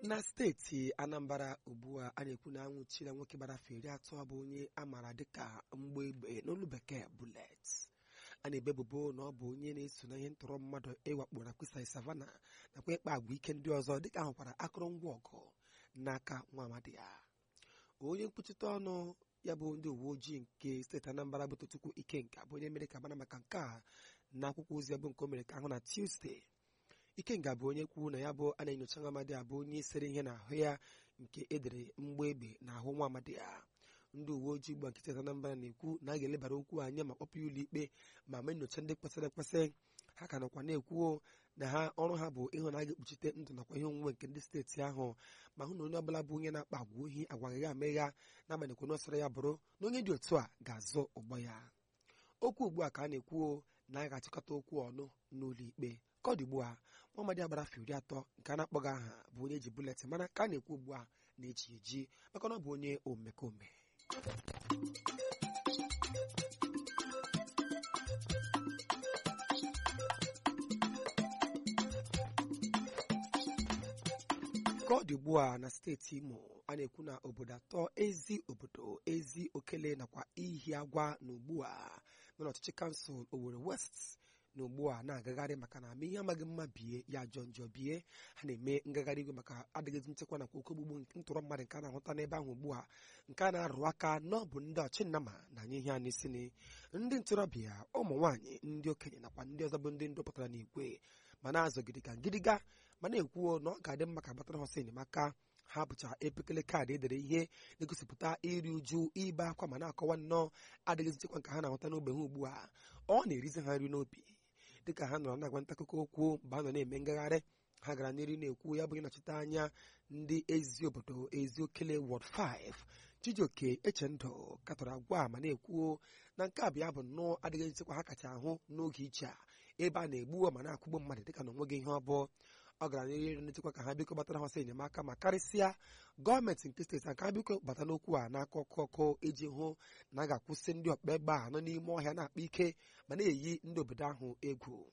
na steeti Anambra ugbu a na-ekwu na anwụchila nwoke gbara afọ 30 bụ onye a maara dịka mgbe egbe n'olu bekee bullet. A na-ebe ebubo na ọ bụ onye na-eso na ihe ntọrọ mmadụ ịwakpo na Kwisa Savannah nakwa ịkpa agwa ike ndị ọzọ dịka ahụkwara akụrụngwa ọgụ n'aka nwa amadi ya. Onye nkwuchite ọnụ ya bụ ndị uwe ojii nke steeti Anambra bụ Tochukwu Ikenga bụ onye mere ka mara maka nke a na akwụkwọ ozi bụ nke o mere ka ahụ na Tuesday. Ikenga bụ onye kwuru na ya bụ a na-enyocha nwa amadi a bụ onye sere ihe n'ahụ ya nke edere mgbe egbe n'ahụ nwa amadi ya. Ndị uwe ojii gba nke steeti Anambra na-ekwu na a ga-elebara okwu anya ma kpọpụ ya ụlọ ikpe ma mee nyocha ndị kwesịrị ekwesị. Ha ka nọkwa na-ekwu na ha ọrụ ha bụ ịhụ na a ga-ekpuchite ndụ nakwa ihe onwunwe nke ndị steeti ahụ ma hụ na onye ọbụla bụ onye na-akpa agwa ohi agwaghị amegha n'agbanyeghị na ọ sọrọ ya bụrụ na onye dị otu a ga-azụ ụgbọ ya. Okwu ugbu a ka a na-ekwu na a ga-achịkọta okwu ọnụ n'ụlọ ikpe. Ka ọ dị ugbu a nwa amadi agbara afọ 30 nke a na-akpọghị aha bụ onye ji bulet mana ka a na-ekwu ugbu a na-eji eji maka na ọ bụ onye omekome. Ka ọ dị ugbu a na steeti Imo a na-ekwu na obodo atọ ezi okele nakwa ihi agwa na ugbu a nọ n'ọchịchị kansụl Owerri West na ugbu a na-agagharị maka na ama ihe amaghị mma bie ya ajọ njọ bie. Ha na-eme ngagharị igwe maka adịghịzi nchekwa nakwa oke ogbugbu ntụrụ mmadụ nke a na-ahụta n'ebe ahụ ugbu a nke a na-arụ aka na ọ bụ ndị ọchịnnama na anya ihe a na-esini ndị ntorobịa ụmụ nwaanyị ndị okenye nakwa ndị ọzọ bụ ndị ndọpụtara n'igwe ma na-azọgidega ngịdịga ma na-ekwuo na ọ ga-adị mma ka gbatara ha ọsọ enyemaka. Ha bụcha epekele kaadị edere ihe na-egosipụta iri uju ibe akwa ma na-akọwa nnọọ adịghịzi nchekwa nke ha na-ahụta n'ogbe ha ugbu a. Ọ na-erizi ha nri n'obi dịka ha nọrọ na-agwa nta akụkọ okwu mgbe ha nọ na-eme ngagharị. Ha gara n'ihu na-ekwu ya bụ ịnọchite anya ndị ezi obodo ezi okele Ward 5 Chijioke Echendụ katọrọ agwa ma na-ekwu na nke a bụ ya bụ nnọọ adịghị nchekwa ha kacha ahụ n'oge iche a ebe a na-egbu ma na-akụgbu mmadụ dịka na onweghị ihe ọ bụ. Ọ gara n'ihu nchekwa ka ha biko gbatara ha ọsọ enyemaka ma karịsịa gọọmenti nke steeti a ka ha biko bata n'okwu a n'aka ọkụ iji hụ na a ga-akwụsị ndị ọkpa egbe a nọ n'ime ọhịa na-akpa ike ma na-eyi ndị obodo ahụ egwu.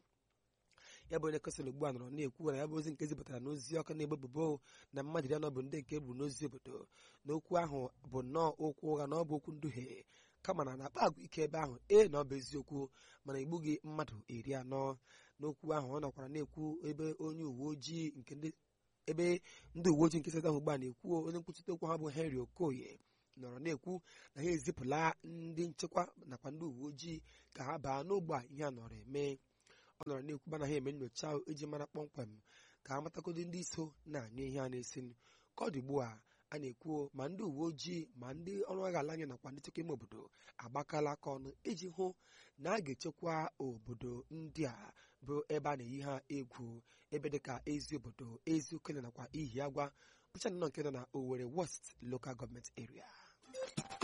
Ya bụ onye kesịrị ugbu a nọrọ na-ekwu na ya bụ ozi nke zipụtara n'ozi ọkụ na-egbe ebubo na mmadụ iri anọ bụ ndị nke egburu n'ozi obodo na okwu ahụ bụ nnọọ okwu ụgha na ọ bụ okwu nduhie kama na na-akpa agwa ike ebe ahụ na ọ bụ eziokwu mana egbughị mmadụ 40. N'okwu ahụ ọ nọkwara na-ekwu ebe onye uwe ojii nke ebe ndị uwe ojii nke steeti ahụ ugbu a na-ekwu onye nkwuchite okwu ha bụ Henry Okoye nọrọ na-ekwu na ha ezipụla ndị nchekwa nakwa ndị uwe ojii ka ha baa n'ogbe a ihe a nọrọ eme. Ọ nọrọ na-ekwu na ha eme nnyocha iji mara kpọmkwem ka ha matagodo ndị so na-anyụ ihe a na-esi. Ka ọ dị ugbu a na-ekwu ma ndị uwe ojii ma ndị ọrụ agha ala anya nakwa ndị nchekwa ime obodo agbakala aka ọnụ iji hụ na a ga-echekwa obodo ndị a bụ ebe a na-eyi ha egwu ebe dịka ezi obodo ezi okele nakwa ihi agwa bụcha nnọọ nke nọ na Owerri West Local Government Area.